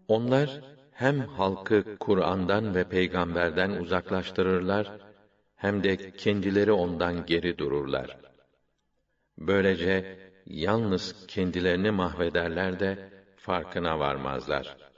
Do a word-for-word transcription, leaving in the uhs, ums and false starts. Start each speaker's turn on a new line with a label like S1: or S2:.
S1: Onlar hem halkı Kur'an'dan ve peygamberden uzaklaştırırlar, hem de kendileri ondan geri dururlar. Böylece yalnız kendilerini mahvederler de farkına varmazlar.